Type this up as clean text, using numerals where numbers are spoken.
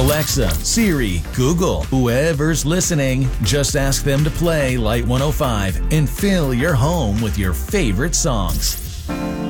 Alexa, Siri, Google, whoever's listening, just ask them to play Light 105 and fill your home with your favorite songs.